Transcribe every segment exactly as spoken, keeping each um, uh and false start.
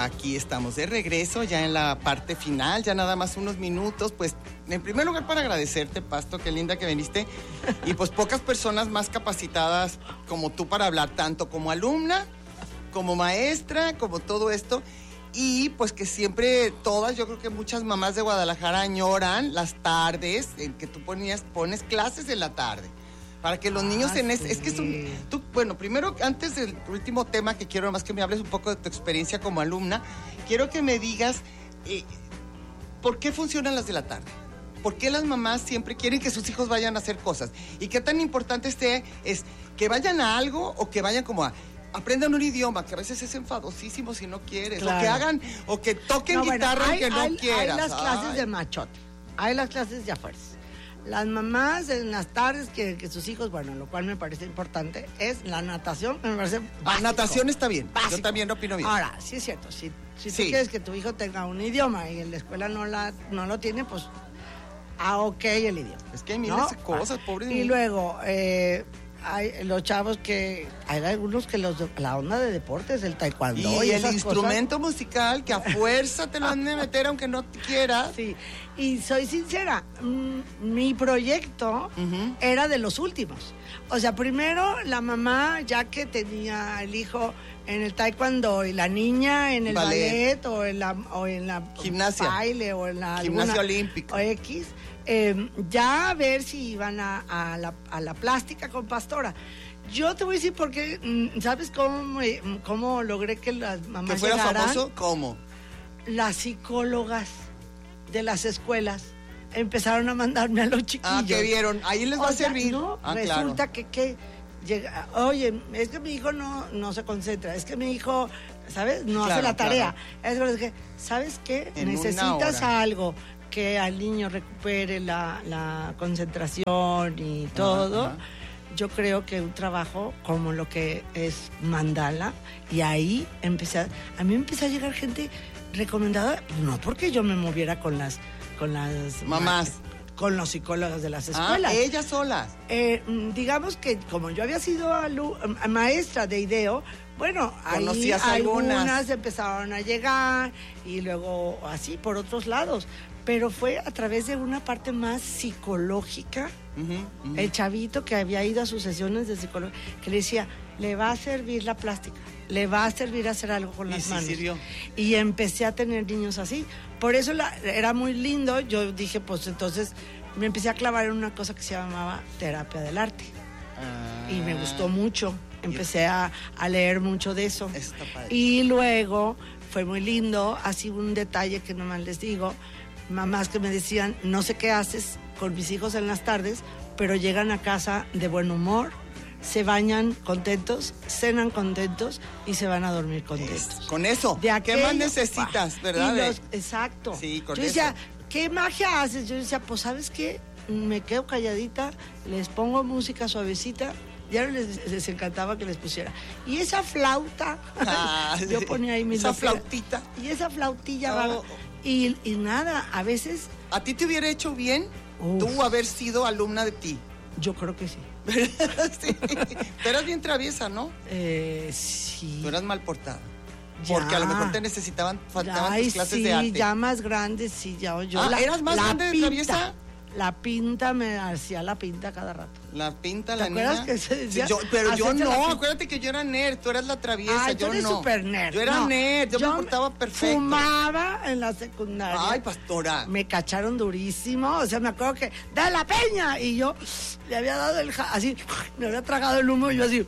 Aquí estamos de regreso, ya en la parte final, ya nada más unos minutos. Pues, en primer lugar, para agradecerte, Pasto, qué linda que viniste. Y pues pocas personas más capacitadas como tú para hablar, tanto como alumna, como maestra, como todo esto. Y pues que siempre todas, yo creo que muchas mamás de Guadalajara añoran las tardes en que tú ponías, pones clases en la tarde. Para que los ah, niños en ese, sí. Es que es un, tú, bueno, primero, antes del último tema que quiero más que me hables un poco de tu experiencia como alumna, quiero que me digas, eh, ¿por qué funcionan las de la tarde? ¿Por qué las mamás siempre quieren que sus hijos vayan a hacer cosas? ¿Y qué tan importante este es que vayan a algo o que vayan como a... aprendan un idioma, que a veces es enfadosísimo si no quieres, claro. O que hagan, o que toquen no, guitarra bueno, hay, que no hay, quieras. Hay las Ay. clases de machote, hay las clases de a fuerza. Las mamás en las tardes que, que sus hijos, bueno, lo cual me parece importante, es la natación, me parece básico. Ah, natación está bien, básico. Yo también opino bien. Ahora, sí es cierto, si, si sí. tú quieres que tu hijo tenga un idioma y en la escuela no, la, no lo tiene, pues, ah, ok el idioma. Es que hay miles ¿no? de cosas, pobre. Y luego, eh... hay los chavos que hay algunos que los la onda de deportes, el taekwondo y, y el instrumento cosas. Musical que a fuerza te lo han de meter aunque no te quieras. Sí, y soy sincera, m- mi proyecto uh-huh. era de los últimos. O sea, primero la mamá, ya que tenía el hijo en el taekwondo y la niña en el ballet, ballet o en la o en la gimnasia, baile o en la gimnasia olímpica o X. Eh, ya a ver si iban a, a, la, a la plástica con Pastora. Yo te voy a decir porque, ¿sabes cómo, cómo logré que las mamás ¿que fuera llegaran? famoso? ¿Cómo? Las psicólogas de las escuelas empezaron a mandarme a los chiquillos. Ah, que vieron, ahí les va o a sea, servir. No, ah, resulta claro. que, que llega, oye, es que mi hijo no, no se concentra, es que mi hijo, ¿sabes? No claro, hace la tarea. Claro. Es que, ¿sabes qué? En necesitas algo que al niño recupere la, la concentración y todo. Ajá, ajá. Yo creo que un trabajo como lo que es Mandala, y ahí empecé a, a mí empezó a llegar gente recomendada, no porque yo me moviera con las con las mamás, con los psicólogos de las escuelas. Ah, ellas solas. Eh, digamos que como yo había sido alu- maestra de IDEO, bueno, ahí algunas. algunas empezaron a llegar y luego así por otros lados. Pero fue a través de una parte más psicológica. Uh-huh, uh-huh. El chavito que había ido a sus sesiones de psicología, que le decía, le va a servir la plástica, le va a servir hacer algo con las y manos. Sí sirvió. Y empecé a tener niños así. Por eso la, era muy lindo. Yo dije, pues entonces me empecé a clavar en una cosa que se llamaba terapia del arte. Ah. Y me gustó mucho. Empecé a, a leer mucho de eso. Está padre. Y luego fue muy lindo. Así un detalle que nomás les digo. Mamás que me decían, no sé qué haces con mis hijos en las tardes, pero llegan a casa de buen humor, se bañan contentos, cenan contentos y se van a dormir contentos. Es, con eso, de aquello, ¿qué más necesitas, verdad? Los, exacto. Sí, con Yo eso. decía, ¿qué magia haces? Yo decía, pues, ¿sabes qué? Me quedo calladita, les pongo música suavecita. Ya les, les encantaba que les pusiera. Y esa flauta, ah, yo ponía ahí mis... Esa flautita. Y esa flautilla... Oh. Y, y nada, a veces... ¿A ti te hubiera hecho bien Uf. tú haber sido alumna de ti? Yo creo que sí. Sí. Tú eras bien traviesa, ¿no? Eh, sí. Tú eras mal portada. Ya. Porque a lo mejor te necesitaban, faltaban Ay, tus clases sí, de arte. Sí, ya más grande, sí, ya yo. Ah, la, ¿eras más la grande pinta, de traviesa? La pinta, me hacía la pinta cada rato. La pinta, ¿Te la acuerdas niña? Que se decía, sí, yo, pero yo no, la... acuérdate que yo era nerd, tú eras la traviesa, Ay, yo tú eres no. súper nerd. Yo era no, nerd, yo, yo me portaba perfecto. Fumaba en la secundaria. Ay, pastora. Me cacharon durísimo, o sea, me acuerdo que, ¡de la peña! Y yo le había dado el, así, me había tragado el humo y yo así,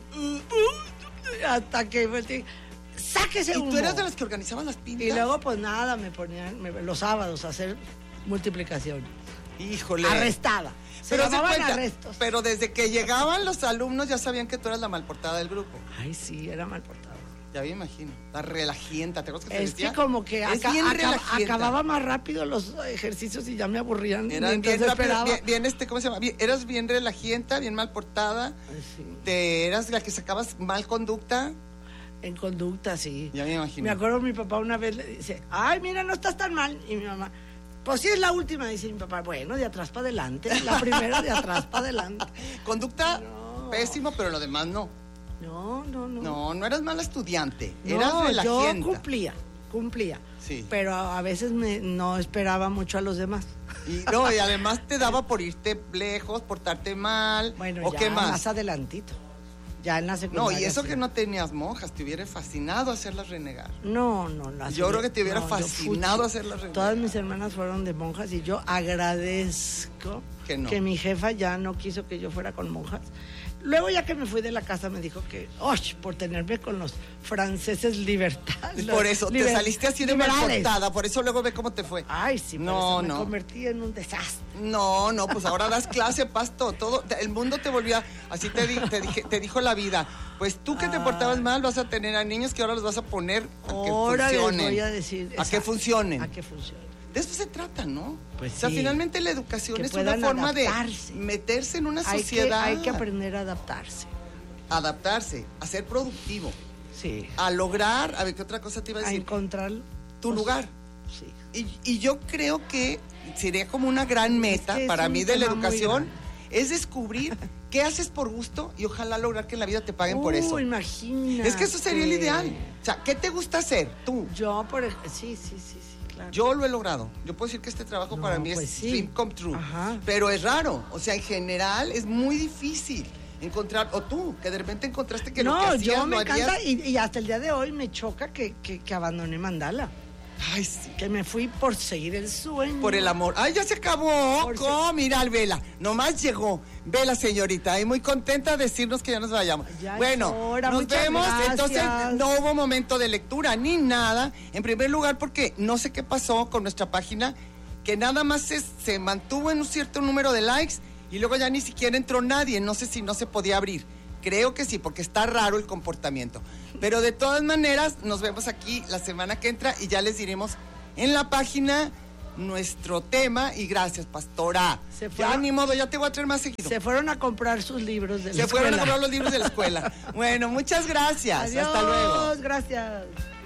hasta que me dije, ¡sáquese humo! ¿Y tú eras de las que organizaban las pintas? Y luego, pues nada, me ponían me, los sábados a hacer multiplicación. Híjole. Arrestada. Se pero, llamaban cuenta, arrestos. pero desde que llegaban los alumnos ya sabían que tú eras la malportada del grupo. Ay, sí, era malportada. Ya me imagino. La relajienta, ¿te acuerdas que te es decía? que como que es aca- bien acaba, acababa más rápido los ejercicios y ya me aburrían. Eran bien rápido, bien, bien, este, ¿cómo se llama? Bien, eras bien relajienta, bien mal portada. Ay, sí. Te eras la que sacabas mal conducta. En conducta, sí. Ya me imagino. Me acuerdo mi papá una vez le dice, ay, mira, no estás tan mal. Y mi mamá, pues sí es la última, dice mi papá. Bueno, de atrás para adelante. La primera de atrás para adelante. Conducta no. Pésimo, pero lo demás no. No, no, no. No, no eras mala estudiante. No, eras relajienta. yo cumplía. cumplía. Sí. Pero a veces me, no esperaba mucho a los demás. Y no, y además te daba por irte lejos, portarte mal. Bueno, ¿o ya qué más? más adelantito. Ya en la secundaria. No, y eso sí. que no tenías monjas, te hubiera fascinado hacerlas renegar. No, no, no. Yo creo que te hubiera no, fascinado hacerlas renegar. Todas mis hermanas fueron de monjas y yo agradezco que, no. que mi jefa ya no quiso que yo fuera con monjas. Luego ya que me fui de la casa me dijo que, ¡oye! Por tenerme con los franceses libertad. Por eso, liber, te saliste así de mal portada, por eso luego ve cómo te fue. Ay, sí, por no, eso me no. convertí en un desastre. No, no, pues ahora das clase, Pasto, todo, el mundo te volvía, así te, di, te, dije, te dijo la vida, pues tú que te portabas mal vas a tener a niños que ahora los vas a poner a que ahora funcionen. les voy a decir. A exacto, que funcionen. A que funcionen. De eso se trata, ¿no? Pues sí. O sea, finalmente la educación que es una forma adaptarse. de meterse en una hay sociedad. Que, hay que aprender a adaptarse. Adaptarse, a ser productivo. Sí. A lograr, a ver, ¿qué otra cosa te iba a decir? A encontrar tu pues, lugar. Sí. Y, y yo creo que sería como una gran meta es que para mí de la educación, es descubrir qué haces por gusto y ojalá lograr que en la vida te paguen uh, por eso. Imagínate. Es que eso sería el ideal. O sea, ¿qué te gusta hacer tú? Yo, por ejemplo, sí, sí, sí, sí, claro. Yo lo he logrado. Yo puedo decir que este trabajo no, para mí pues es sí. dream come true. Ajá. Pero es raro. O sea, en general es muy difícil encontrar, o tú, que de repente encontraste que no, lo que hacías yo me no encanta harías. y, y hasta el día de hoy me choca que, que, que abandoné Mandala. Ay, sí. Que me fui por seguir el sueño. Por el amor. Ay, ya se acabó. Por ¿Cómo? Se... Mira, Vela, nomás llegó. Vela, señorita, y muy contenta de decirnos que ya nos vayamos. Ya bueno, hora, nos vemos. Gracias. Entonces, no hubo momento de lectura ni nada. En primer lugar, porque no sé qué pasó con nuestra página, que nada más se, se mantuvo en un cierto número de likes y luego ya ni siquiera entró nadie. No sé si no se podía abrir. Creo que sí, porque está raro el comportamiento. Pero de todas maneras, nos vemos aquí la semana que entra y ya les diremos en la página nuestro tema. Y gracias, pastora. Se fueron, ya ni modo, ya te voy a traer más seguido. Se fueron a comprar sus libros de la se escuela. Se fueron a comprar los libros de la escuela. Bueno, muchas gracias. Adiós, hasta luego. Gracias.